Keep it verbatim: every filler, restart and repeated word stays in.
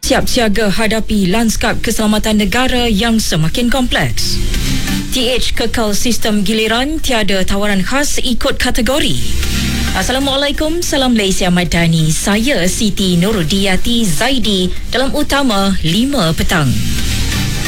siap siaga hadapi lanskap keselamatan negara yang semakin kompleks. T H kekal sistem giliran, tiada tawaran khas ikut kategori. Assalamualaikum, salam Malaysia Madani. Saya Siti Nurudiyati Zaidi dalam Utama lima petang.